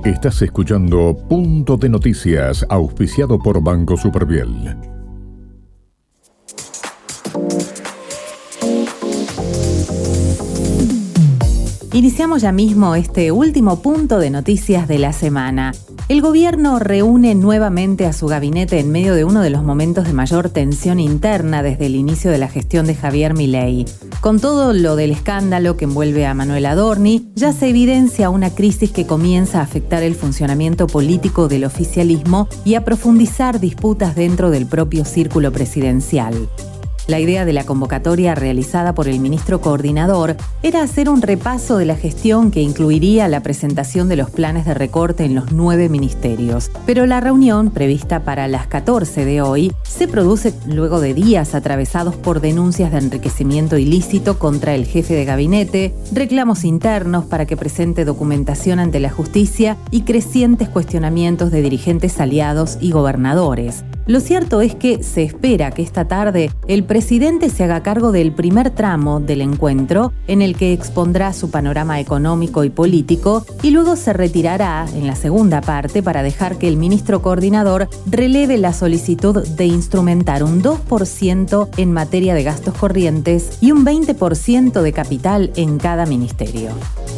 Estás escuchando Punto de Noticias, auspiciado por Banco Superviel. Iniciamos ya mismo este último punto de noticias de la semana. El gobierno reúne nuevamente a su gabinete en medio de uno de los momentos de mayor tensión interna desde el inicio de la gestión de Javier Milei. Con todo lo del escándalo que envuelve a Manuel Adorni, ya se evidencia una crisis que comienza a afectar el funcionamiento político del oficialismo y a profundizar disputas dentro del propio círculo presidencial. La idea de la convocatoria realizada por el ministro coordinador era hacer un repaso de la gestión que incluiría la presentación de los planes de recorte en los 9 ministerios. Pero la reunión, prevista para las 14 de hoy, se produce luego de días atravesados por denuncias de enriquecimiento ilícito contra el jefe de gabinete, reclamos internos para que presente documentación ante la justicia y crecientes cuestionamientos de dirigentes aliados y gobernadores. Lo cierto es que se espera que esta tarde el presidente se haga cargo del primer tramo del encuentro, en el que expondrá su panorama económico y político, y luego se retirará en la segunda parte para dejar que el ministro coordinador releve la solicitud de instrumentar un 2% en materia de gastos corrientes y un 20% de capital en cada ministerio.